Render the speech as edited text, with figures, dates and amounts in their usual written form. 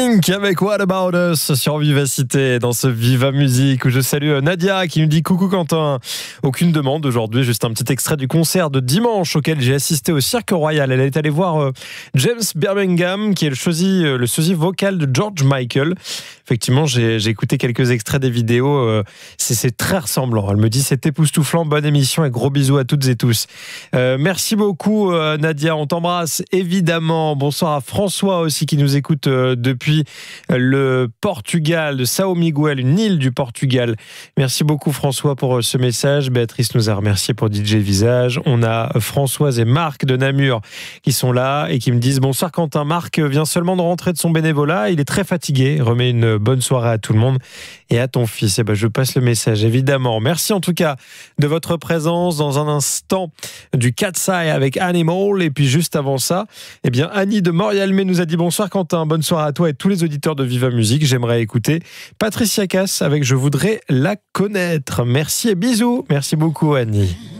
Pink avec What About Us sur Vivacité dans ce Viva Musique où je salue Nadia qui nous dit coucou Quentin. Aucune demande aujourd'hui, juste un petit extrait du concert de dimanche auquel j'ai assisté au Cirque Royal. Elle est allée voir James Birmingham qui est le sosie vocal de George Michael. Effectivement, j'ai écouté quelques extraits des vidéos, c'est très ressemblant. Elle me dit c'est époustouflant, bonne émission et gros bisous à toutes et tous. Merci beaucoup Nadia, on t'embrasse évidemment. Bonsoir à François aussi qui nous écoute depuis le Portugal, de São Miguel, une île du Portugal. Merci beaucoup François pour ce message. Béatrice nous a remercié pour DJ Visage. On a Françoise et Marc de Namur qui sont là et qui me disent bonsoir Quentin. Marc vient seulement de rentrer de son bénévolat, il est très fatigué, remet une bonne soirée à tout le monde et à ton fils. Je passe le message évidemment. Merci en tout cas de votre présence. Dans un instant du Cat's Eye avec Animal et puis juste avant ça, Annie de Morialmé nous a dit bonsoir Quentin, bonne soirée à toi et tous les auditeurs de Viva Musique. J'aimerais écouter Patricia Cass avec Je voudrais la connaître. Merci et bisous. Merci beaucoup Annie.